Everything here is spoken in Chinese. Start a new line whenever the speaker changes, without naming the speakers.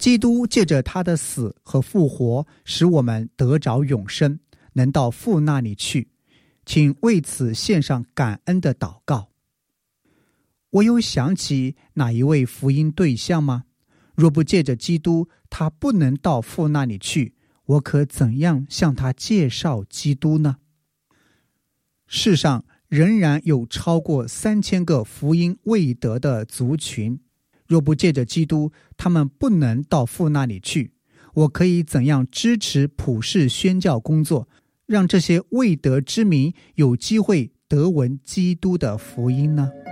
基督借着他的死和复活，使我们得着永生，能到父那里去。请为此献上感恩的祷告。我有想起哪一位福音对象吗？若不借着基督，他不能到父那里去，我可怎样向他介绍基督呢？世上仍然有超过3000个福音未得的族群，若不借着基督，他们不能到父那里去。我可以怎样支持普世宣教工作，让这些未得之民有机会得闻基督的福音呢？